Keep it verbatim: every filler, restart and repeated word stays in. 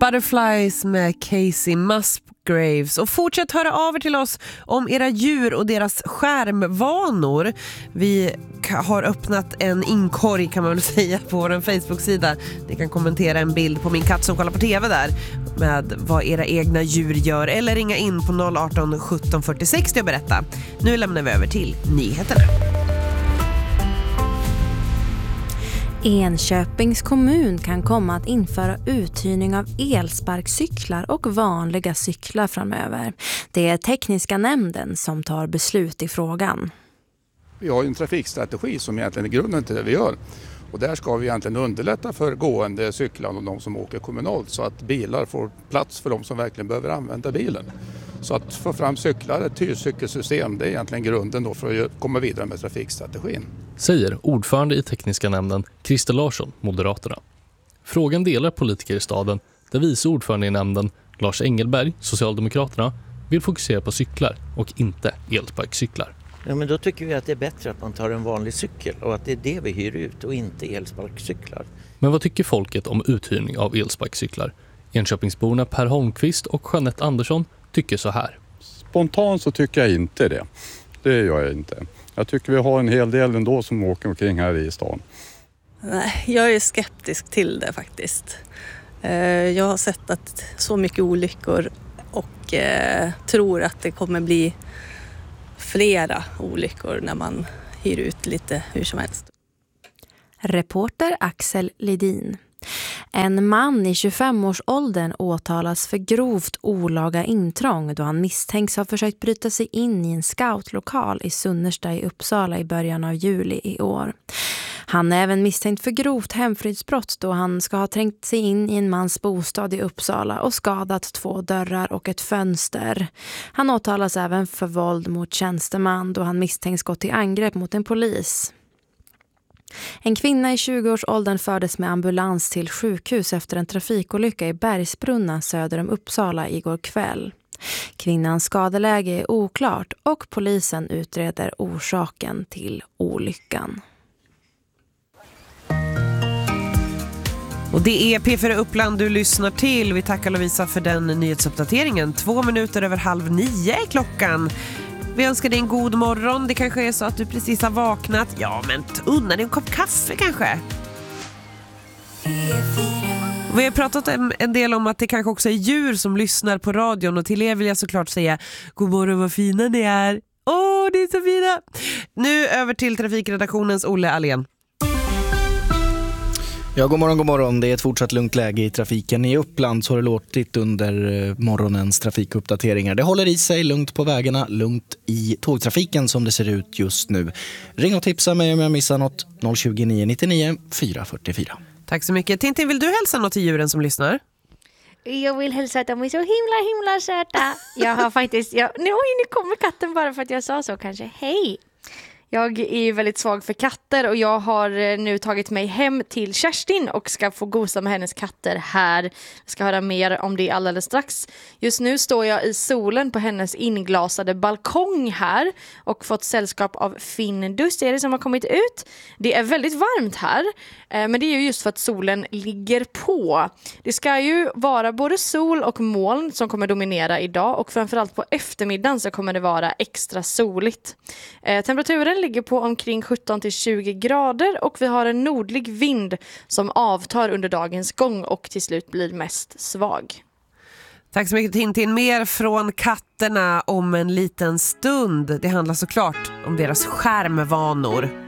Butterflies med Casey Musgraves. Och fortsätt höra av er till oss om era djur och deras skärmvanor. Vi har öppnat en inkorg kan man väl säga på vår Facebook-sida. Ni kan kommentera en bild på min katt som kollar på tv där med vad era egna djur gör eller ringa in på noll ett åtta sjutton fyrtio sextio och berätta. Nu lämnar vi över till nyheterna. Enköpings kommun kan komma att införa uthyrning av elsparkcyklar och vanliga cyklar framöver. Det är tekniska nämnden som tar beslut i frågan. Vi har en trafikstrategi som egentligen är grunden till det vi gör. Och där ska vi egentligen underlätta för gående, cyklande och de som åker kommunalt så att bilar får plats för de som verkligen behöver använda bilen. Så att få fram cyklar, ett hyrcykelsystem, det är egentligen grunden då för att komma vidare med trafikstrategin. Säger ordförande i tekniska nämnden Christer Larsson, Moderaterna. Frågan delar politiker i staden där vice ordförande i nämnden Lars Engelberg, Socialdemokraterna, vill fokusera på cyklar och inte elsparkcyklar. Ja, men då tycker vi att det är bättre att man tar en vanlig cykel och att det är det vi hyr ut och inte elsparkcyklar. Men vad tycker folket om uthyrning av elsparkcyklar? Enköpingsborna Per Holmqvist och Jeanette Andersson tycker så här. Spontant så tycker jag inte det. Det gör jag inte. Jag tycker vi har en hel del ändå som åker omkring här i stan. Nej, jag är skeptisk till det faktiskt. Jag har sett att så mycket olyckor och tror att det kommer bli flera olyckor när man hyr ut lite hur som helst. Reporter Axel Lidin. En man i tjugofemårsåldern åtalas för grovt olaga intrång då han misstänks ha försökt bryta sig in i en scoutlokal i Sunnersta i Uppsala i början av juli i år. Han är även misstänkt för grovt hemfridsbrott då han ska ha trängt sig in i en mans bostad i Uppsala och skadat två dörrar och ett fönster. Han åtalas även för våld mot tjänsteman då han misstänks gå till angrepp mot en polis. En kvinna i tjugoårsåldern fördes med ambulans till sjukhus efter en trafikolycka i Bergsbrunna söder om Uppsala igår kväll. Kvinnans skadeläge är oklart och polisen utreder orsaken till olyckan. Och det är P fyra Uppland du lyssnar till. Vi tackar Lovisa för den nyhetsuppdateringen. Två minuter över halv nio är klockan. Vi önskar dig en god morgon. Det kanske är så att du precis har vaknat. Ja, men unna dig en kopp kaffe kanske. Vi har pratat en del om att det kanske också är djur som lyssnar på radion. Och till er vill jag såklart säga god morgon, vad fina ni är. Åh, det är så fina. Nu över till trafikredaktionens Olle Alén. Ja, god morgon, god morgon. Det är ett fortsatt lugnt läge i trafiken i Uppland, så har det låtit under morgonens trafikuppdateringar. Det håller i sig lugnt på vägarna, lugnt i tågtrafiken som det ser ut just nu. Ring och tipsa mig om jag missar något. noll tjugo, nio nittionio, fyra fyrtiofyra. Tack så mycket. Tintin, vill du hälsa något till djuren som lyssnar? Jag vill hälsa att de är så himla, himla söta. Jag har faktiskt... Jag, nu, nu kommer katten bara för att jag sa så kanske. Hej! Jag är väldigt svag för katter och jag har nu tagit mig hem till Kerstin och ska få gosa med hennes katter här. Jag ska höra mer om det alldeles strax. Just nu står jag i solen på hennes inglasade balkong här och fått sällskap av Findus. Det är det som har kommit ut. Det är väldigt varmt här, men det är ju just för att solen ligger på. Det ska ju vara både sol och moln som kommer dominera idag och framförallt på eftermiddagen så kommer det vara extra soligt. Temperaturen ligger på omkring sjutton till tjugo grader och vi har en nordlig vind som avtar under dagens gång och till slut blir mest svag. Tack så mycket Tintin. Mer från katterna om en liten stund. Det handlar såklart om deras skärmvanor.